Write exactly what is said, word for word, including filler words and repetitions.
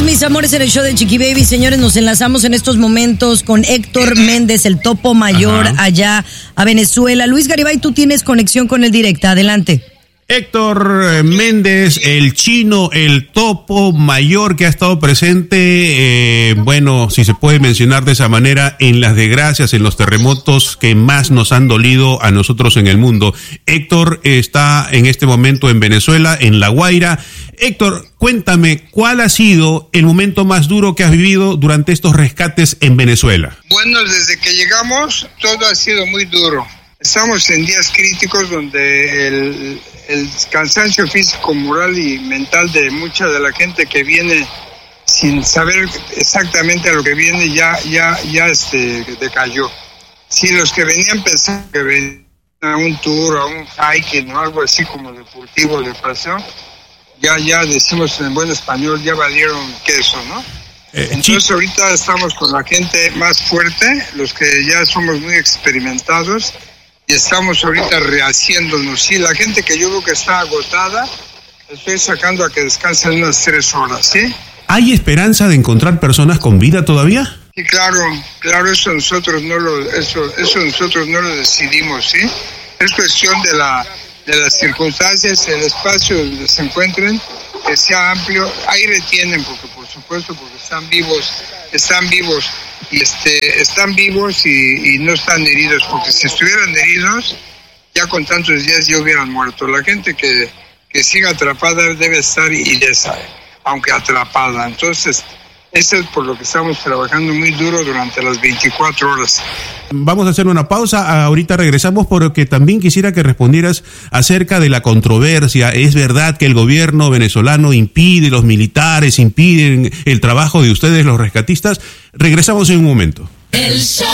mis amores, en el show de Chiqui Baby. Señores, nos enlazamos en estos momentos con Héctor Méndez, el topo mayor, Ajá. allá a Venezuela. Luis Garibay, tú tienes conexión con él directa. Adelante. Héctor Méndez, el chino, el topo mayor que ha estado presente, eh, bueno, si se puede mencionar de esa manera, en las desgracias, en los terremotos que más nos han dolido a nosotros en el mundo. Héctor está en este momento en Venezuela, en La Guaira. Héctor, cuéntame, ¿cuál ha sido el momento más duro que has vivido durante estos rescates en Venezuela? Bueno, desde que llegamos, todo ha sido muy duro. Estamos en días críticos donde el, el cansancio físico, moral y mental de mucha de la gente que viene sin saber exactamente a lo que viene ya ya ya este decayó. Si los que venían pensando que venían a un tour, a un hiking o algo así como deportivo de pasión, ya ya decimos en buen español, ya valieron queso, ¿no? Eh, Entonces ahorita estamos con la gente más fuerte, los que ya somos muy experimentados, y estamos ahorita rehaciéndonos. Sí, la gente que yo veo que está agotada, estoy sacando a que descansen unas tres horas, ¿sí? ¿Hay esperanza de encontrar personas con vida todavía? Sí, claro, claro, eso nosotros no lo, eso, eso nosotros no lo decidimos, ¿sí? Es cuestión de la, de las circunstancias, el espacio donde se encuentren, que sea amplio. Ahí retienen, porque por supuesto, porque están vivos, están vivos. Y este, están vivos y, y no están heridos, porque si estuvieran heridos, ya con tantos días ya hubieran muerto. La gente que, que sigue atrapada debe estar ilesa, aunque atrapada. Entonces, eso es por lo que estamos trabajando muy duro durante las veinticuatro horas. Vamos a hacer una pausa, ahorita regresamos porque también quisiera que respondieras acerca de la controversia. ¿Es verdad que el gobierno venezolano impide, los militares impiden el trabajo de ustedes, los rescatistas? Regresamos en un momento. El show